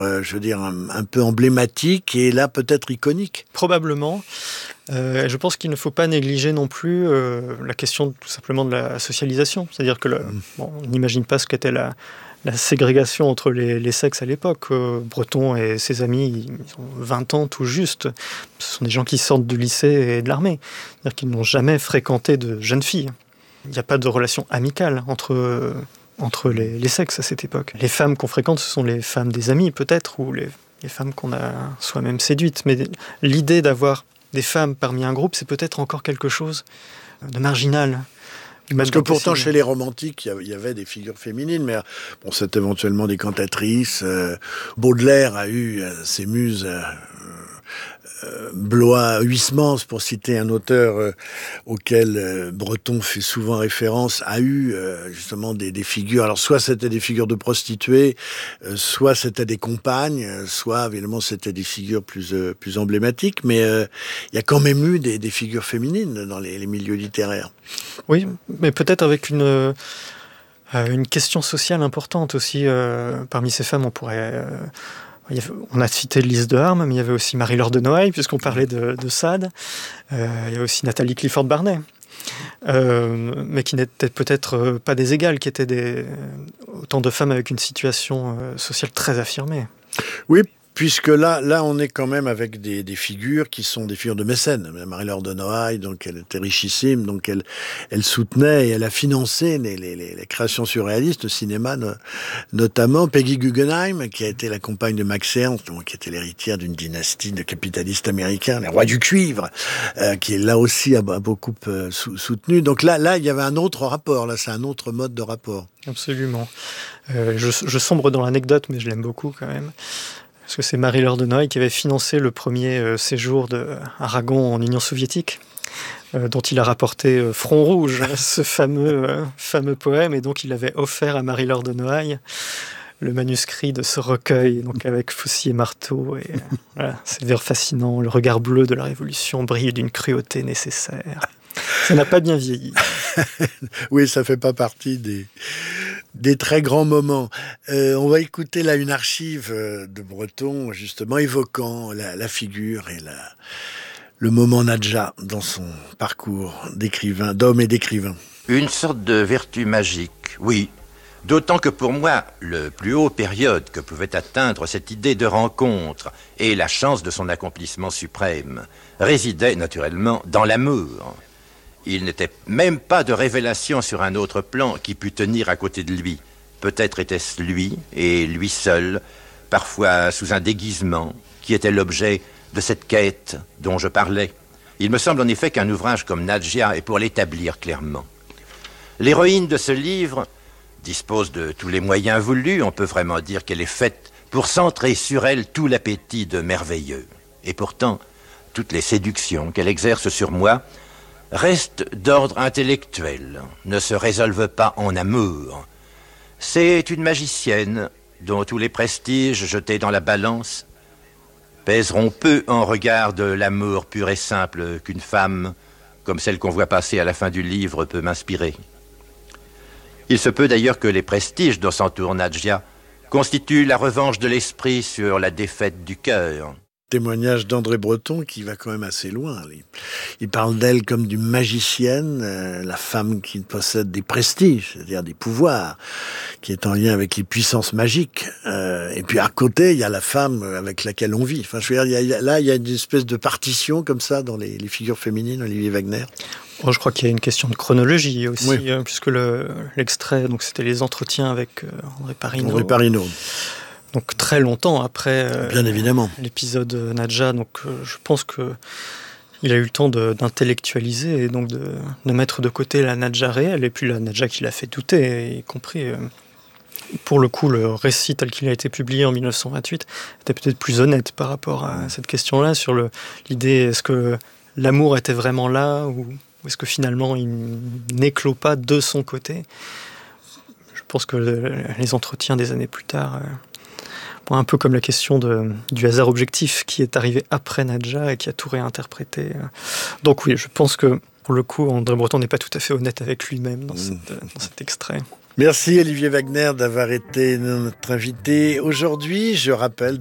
je veux dire, un peu emblématique et là peut-être iconique. Probablement. Je pense qu'il ne faut pas négliger non plus la question tout simplement de la socialisation. C'est-à-dire que on n'imagine pas ce qu'était la ségrégation entre les sexes à l'époque. Breton et ses amis, ils ont 20 ans tout juste. Ce sont des gens qui sortent du lycée et de l'armée. C'est-à-dire qu'ils n'ont jamais fréquenté de jeunes filles. Il n'y a pas de relation amicale entre les sexes à cette époque. Les femmes qu'on fréquente, ce sont les femmes des amis peut-être, ou les femmes qu'on a soi-même séduites. Mais l'idée d'avoir des femmes parmi un groupe, c'est peut-être encore quelque chose de marginal. Parce que pourtant, chez les romantiques, il y avait des figures féminines, mais bon, c'est éventuellement des cantatrices. Baudelaire a eu ses muses... Blois, Huysmans, pour citer un auteur auquel Breton fait souvent référence, a eu justement des figures. Alors soit c'était des figures de prostituées, soit c'était des compagnes, soit évidemment c'était des figures plus emblématiques, mais il y a quand même eu des figures féminines dans les milieux littéraires. Oui, mais peut-être avec une question sociale importante aussi. Parmi ces femmes, on pourrait... on a cité Lise de Harme, mais il y avait aussi Marie-Laure de Noailles, puisqu'on parlait de Sade. Il y a aussi Nathalie Clifford-Barnet, mais qui n'étaient peut-être pas des égales, qui étaient autant de femmes avec une situation sociale très affirmée. Oui, puisque là, on est quand même avec des figures qui sont des figures de mécènes. Marie-Laure de Noailles, donc elle était richissime, donc elle soutenait et elle a financé les créations surréalistes, le cinéma notamment. Peggy Guggenheim, qui a été la compagne de Max Ernst, donc, qui était l'héritière d'une dynastie de capitalistes américains, les rois du cuivre, qui là aussi a beaucoup soutenu. Donc là, il y avait un autre rapport. Là, c'est un autre mode de rapport. Absolument. Je sombre dans l'anecdote, mais je l'aime beaucoup quand même. Parce que c'est Marie-Laure de Noailles qui avait financé le premier séjour d'Aragon en Union soviétique, dont il a rapporté Front Rouge, ce fameux poème, et donc il avait offert à Marie-Laure de Noailles le manuscrit de ce recueil, donc avec faucille et marteau. Et voilà, c'est vers fascinant, le regard bleu de la Révolution brille d'une cruauté nécessaire. Ça n'a pas bien vieilli. Oui, ça fait pas partie des très grands moments. On va écouter là une archive de Breton, justement, évoquant la figure et le moment Nadja dans son parcours d'homme et d'écrivain. Une sorte de vertu magique, oui. D'autant que pour moi, le plus haut période que pouvait atteindre cette idée de rencontre et la chance de son accomplissement suprême résidait naturellement dans l'amour. Il n'était même pas de révélation sur un autre plan qui pût tenir à côté de lui. Peut-être était-ce lui, et lui seul, parfois sous un déguisement, qui était l'objet de cette quête dont je parlais. Il me semble en effet qu'un ouvrage comme Nadja est pour l'établir clairement. L'héroïne de ce livre dispose de tous les moyens voulus. On peut vraiment dire qu'elle est faite pour centrer sur elle tout l'appétit de merveilleux. Et pourtant, toutes les séductions qu'elle exerce sur moi restent d'ordre intellectuel, ne se résolvent pas en amour. C'est une magicienne dont tous les prestiges jetés dans la balance pèseront peu en regard de l'amour pur et simple qu'une femme, comme celle qu'on voit passer à la fin du livre, peut m'inspirer. Il se peut d'ailleurs que les prestiges dont s'entoure Nadja constituent la revanche de l'esprit sur la défaite du cœur. Témoignage d'André Breton qui va quand même assez loin. Il parle d'elle comme d'une magicienne, la femme qui possède des prestiges, c'est-à-dire des pouvoirs, qui est en lien avec les puissances magiques. Et puis à côté, il y a la femme avec laquelle on vit. Enfin, je veux dire, il y a une espèce de partition comme ça dans les figures féminines, Olivier Wagner. Je crois qu'il y a une question de chronologie aussi, oui. Puisque l'extrait, donc c'était les entretiens avec André Parinaud. Donc très longtemps après bien évidemment. L'épisode Nadja, donc je pense que il a eu le temps d'intellectualiser et donc de mettre de côté la Nadja réelle et puis la Nadja qui l'a fait douter, y compris pour le coup le récit tel qu'il a été publié en 1928 était peut-être plus honnête par rapport à cette question-là sur l'idée est-ce que l'amour était vraiment là ou est-ce que finalement il n'éclot pas de son côté. Je pense que les entretiens des années plus tard un peu comme la question du hasard objectif qui est arrivé après Nadja et qui a tout réinterprété. Donc oui, je pense que pour le coup, André Breton n'est pas tout à fait honnête avec lui-même dans cet extrait. Merci Olivier Wagner d'avoir été notre invité aujourd'hui. Je rappelle